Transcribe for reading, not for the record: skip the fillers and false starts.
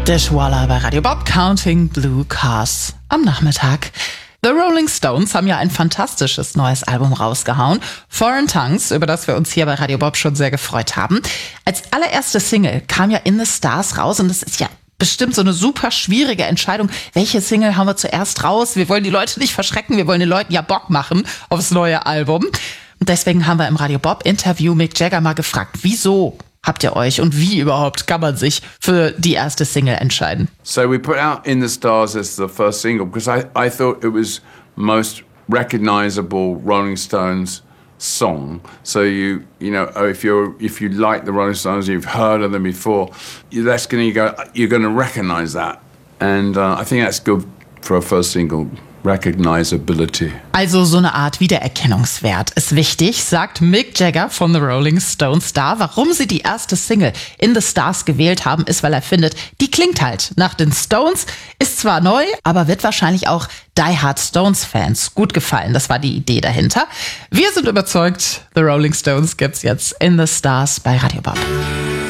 Dishwalla bei Radio Bob, Counting Blue Cars am Nachmittag. The Rolling Stones haben ja ein fantastisches neues Album rausgehauen, Foreign Tongues, über das wir uns hier bei Radio Bob schon sehr gefreut haben. Als allererste Single kam ja In the Stars raus und das ist ja bestimmt so eine super schwierige Entscheidung. Welche Single haben wir zuerst raus? Wir wollen die Leute nicht verschrecken, wir wollen den Leuten ja Bock machen aufs neue Album. Und deswegen haben wir im Radio Bob Interview Mick Jagger mal gefragt, wieso habt ihr euch und wie überhaupt kann man sich für die erste Single entscheiden? So we put out In the Stars as the first single because I thought it was most recognizable Rolling Stones song. So you know if you like the Rolling Stones, you've heard of them before, you're going to recognize that, and I think that's good for a first single. Recognizability. Also so eine Art Wiedererkennungswert ist wichtig, sagt Mick Jagger von The Rolling Stones da. Warum sie die erste Single In the Stars gewählt haben, ist, weil er findet, die klingt halt nach den Stones, ist zwar neu, aber wird wahrscheinlich auch Die Hard Stones-Fans gut gefallen. Das war die Idee dahinter. Wir sind überzeugt, The Rolling Stones gibt's jetzt In the Stars bei Radio Bob.